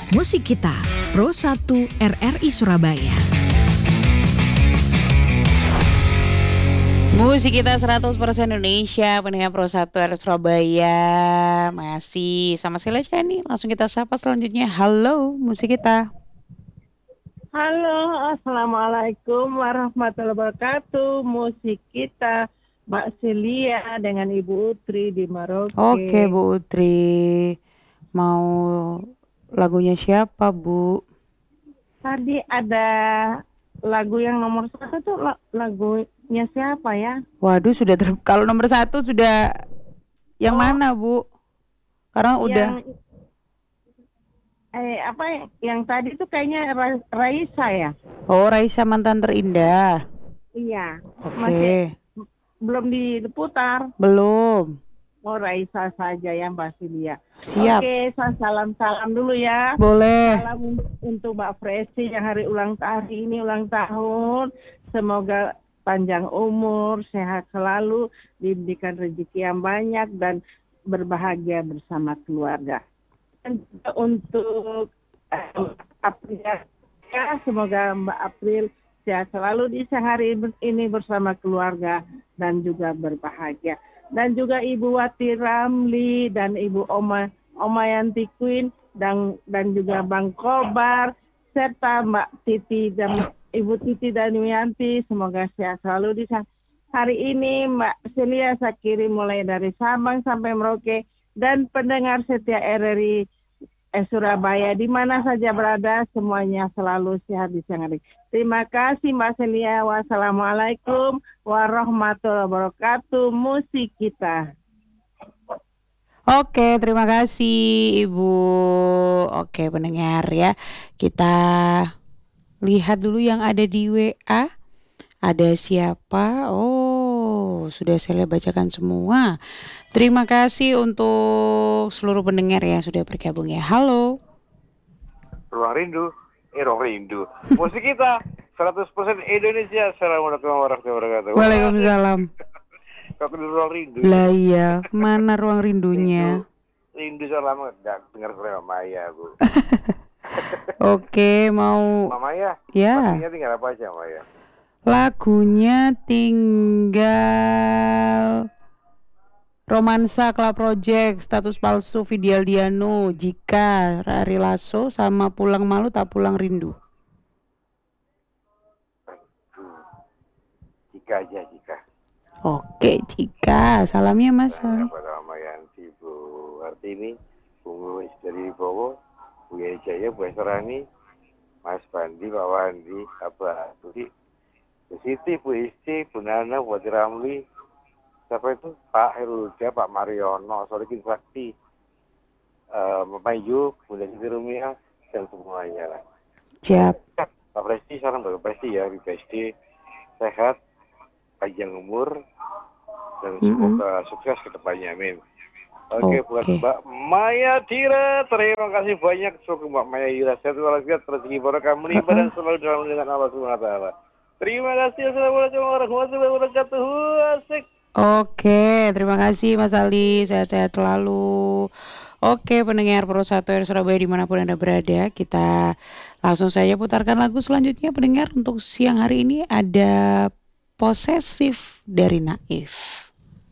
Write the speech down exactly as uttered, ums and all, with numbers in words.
Musik Kita, Pro satu R R I Surabaya. Musik Kita seratus persen Indonesia, pendengar Pro satu R R I Surabaya. Masih sama saya Chani. Langsung kita sapa selanjutnya. Halo, Musik Kita. Halo, Assalamualaikum warahmatullahi wabarakatuh. Musik Kita, Mbak Celia dengan Ibu Utri di Merauke. Oke, Bu Utri. Mau lagunya siapa, Bu? Tadi ada lagu yang nomor satu tuh lagunya siapa ya? Waduh, sudah ter... kalau nomor satu sudah yang oh, mana, Bu? Karena yang, udah eh apa yang, yang tadi tuh kayaknya Ra- Raisa ya? Oh, Raisa Mantan Terindah. Iya. Oke. Masih belum diputar. Belum. Oh, Raisa saja ya Mbak Celia. Siap. Oke, salam-salam dulu ya. Boleh. Salam untuk Mbak Presi yang hari ulang tahun ini ulang tahun. Semoga panjang umur, sehat selalu, diberikan rezeki yang banyak dan berbahagia bersama keluarga. Dan juga untuk eh, April, ya, semoga Mbak April sehat selalu di hari ini bersama keluarga dan juga berbahagia. Dan juga Ibu Wati Ramli dan Ibu Oma Oma Yanti Queen dan dan juga Bang Kobar serta Mbak Titi dan Ibu Titi dan Wiyanti, semoga sehat selalu di hari ini. Mbak Celia saya kirim mulai dari Sabang sampai Merauke dan pendengar setia R R I eh, Surabaya di mana saja berada, semuanya selalu sehat di siang hari. Terima kasih Mbak Celia. Wassalamualaikum warahmatullahi wabarakatuh. Musik Kita. Oke, terima kasih Ibu. Oke, pendengar ya. Kita lihat dulu yang ada di W A. Ada siapa? Oh, sudah saya bacakan semua. Terima kasih untuk seluruh pendengar yang sudah bergabung ya. Halo. Ruang Rindu. Eh, Ruang Rindu. Musik Kita seratus persen Indonesia. Assalamualaikum warahmatullahi wabarakatuh. Waalaikumsalam. Kau di Ruang Rindu. Lah iya, mana Ruang Rindunya? Rindu, rindu selama enggak dengar suara Mama Maya, Bu. Oke, mau Mama Maya? Ya. Lagunya tinggal apa aja, Maya? Lagunya tinggal Romansa Club Project, Status Palsu, Vidial Diano, Jika, Ari Lasso, sama Pulang Malu Tak Pulang Rindu. Jika aja, Jika. Oke, Jika. Salamnya Mas. Salam pada Mama Yanti, Bu Artini, Bu dari Bowo, Bu Yaya Jaya, Bu Esrani, Mas Bandi, Pak Wandi, Abah Budi, Bu Siti, Bu Isti, Bu Nana, Bu Wati Ramli, siapa itu? Pak Herulda, Pak Mariono, Solikin Sakti, uh, Mama Yu, Bunda Siti Rumia, dan semuanya lah. Siap. Pak Presti, salam Pak Presti ya, Pak Presti sehat, panjang umur, dan semoga mm-hmm. sukses ke depannya, amin. Oke, okay, buat Mbak Maya Tira, terima kasih banyak. Semoga Mbak Maya Tira sehat walafiat, rezeki barokah melimpah dan selalu dalam lindungan Allah Subhanahu wa taala. Terima kasih. Assalamualaikum warahmatullahi wabarakatuh. Asik. Oke, terima kasih Mas Ali, sehat-sehat selalu. Oke, pendengar Pro satu R Surabaya dimanapun Anda berada, kita langsung saja putarkan lagu selanjutnya pendengar. Untuk siang hari ini ada Posesif dari Naif.